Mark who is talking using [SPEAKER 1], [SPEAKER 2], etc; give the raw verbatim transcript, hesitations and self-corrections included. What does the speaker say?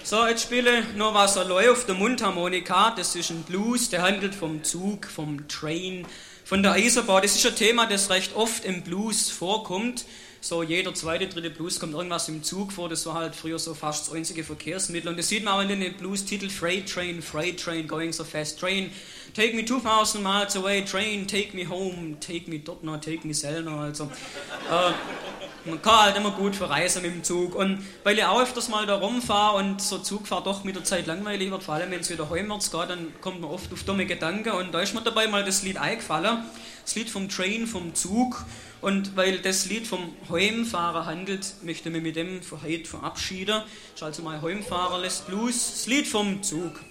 [SPEAKER 1] So, jetzt spiele noch was allein auf der Mundharmonika. Das ist ein Blues, der handelt vom Zug, vom Train, von der Eisenbahn. Das ist ein Thema, das recht oft im Blues vorkommt. So jeder zweite, dritte Blues kommt irgendwas im Zug vor. Das war halt früher so fast das einzige Verkehrsmittel. Und das sieht man auch in den Blues-Titel: Freight Train, Freight Train, Going so fast, Train, Take me two thousand miles away, Train, take me home, take me dort noch, take me selber. Also, äh, man kann halt immer gut verreisen mit dem Zug. Und weil ich auch öfters mal da rumfahre und so Zugfahrt doch mit der Zeit langweilig wird, vor allem wenn es wieder heimwärts geht, dann kommt man oft auf dumme Gedanken. Und da ist mir dabei mal das Lied eingefallen. Das Lied vom Train, vom Zug. Und weil das Lied vom Heimfahrer handelt, möchte ich mich mit dem für heute verabschieden. Das ist also mein Heimfahrer lässt Blues, das Lied vom Zug.